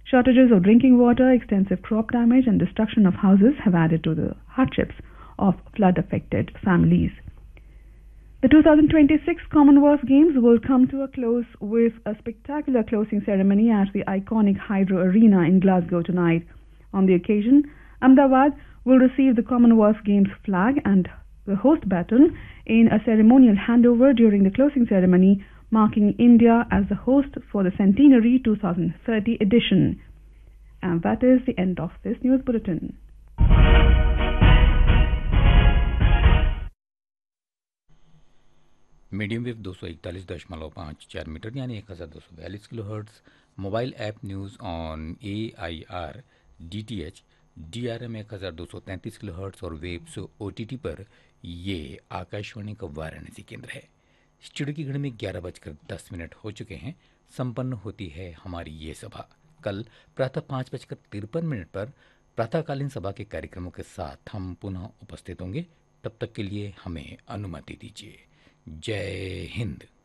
Shortages of drinking water, extensive crop damage, and destruction of houses have added to the hardships of flood affected families. The 2026 Commonwealth Games will come to a close with a spectacular closing ceremony at the iconic Hydro Arena in Glasgow tonight. On the occasion, Ahmedabad will receive the Commonwealth Games flag and the host baton in a ceremonial handover during the closing ceremony, marking India as the host for the Centenary 2030 edition. And that is the end of this news bulletin. Medium wave 241.54 metre यानी 1242 kilo hertz, mobile app news on AIR DTH DRM 1233 kilo hertz और webs OTT पर ये आकाशवाणी का वाराणसी केंद्र है। Studio की घड़ी में 11:10 हो चुके हैं। संपन्न होती है हमारी ये सभा। कल प्रातः 5:53 पर प्रातःकालीन सभा के कार्यक्रमों के साथ हम पुनः उपस्थित होंगे। तब तक के लिए हमें अनुमति दीजिए। जय हिंद।